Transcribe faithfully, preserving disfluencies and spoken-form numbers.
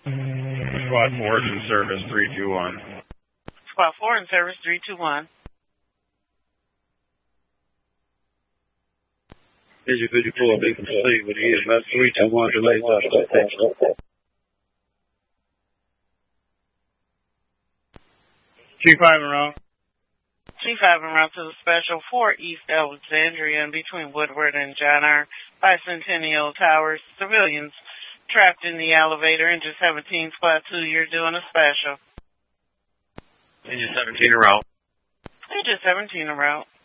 Squad four in service, three two one. Squad four in service, three two one. Vision fifty-four, be complete with the about three two one delay suspect. Chief five and route. Chief five en route to the special for East Alexandria and between Woodward and John R. Bicentennial Towers. Civilians trapped in the elevator. Engine seventeen, Squad two, you're doing a special. Engine seventeen en route. Engine seventeen en route.